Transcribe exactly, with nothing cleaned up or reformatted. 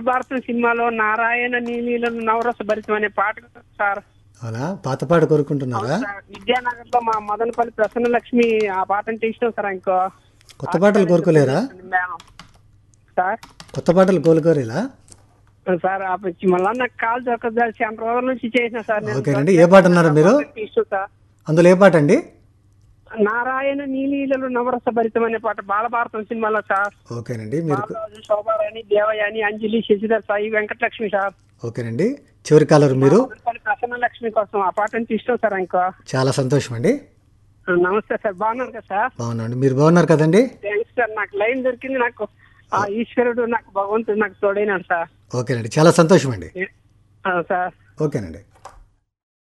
భారతం సినిమాలో నారాయణ నీలీలను నవరస భరితం అనే పాట సార్. అవునా, పాత పాట కోరుకుంటున్నారా? విద్యానగర్ లో మా మదనపల్లి ప్రసన్న లక్ష్మి ఆ పాట అంటే ఇష్టం సార్. ఇంకో కొత్త పాటలు కోరుకోలేరా సార్? కొత్త పాటలు కోరుకోరేలా సార్ మళ్ళా నాకు కాల్ దొరకదు సార్, చాలా రోజుల నుంచి చేసిన సార్. ఓకేనండి, ఏ పాట అన్నారు మీరు? ఇష్టం సార్. అందులో ఏ పాట అండి? నారాయణ నీలీలలో నవరస భరితం అనే పాట బాలభారతం సినిమాలో సార్. ఓకేనండి, మీరు బాలరాజు, శోభారాణి, దేవయాని, అంజలి, శశిధర్ సాయి, వెంకటలక్ష్మి సార్. ఓకేనండి, చివరి కాలర్ మీరు. ప్రసన్న లక్ష్మి కోసం ఆ పాట అంటే ఇష్టం సార్. ఇంకో చాలా సంతోషం అండి. నమస్తే సార్, బాగున్నారు కదా సార్? బాగున్నాండి, మీరు బాగున్నారు కదండి? థ్యాంక్స్ సార్, నాకు లైన్ దొరికింది. నాకు ఆ ఈశ్వరుడు నాకు భగవంతుడు నాకు తోడైనాడు సార్. ఓకేనండి, చాలా సంతోషం అండి. సార్ ఓకేనండి.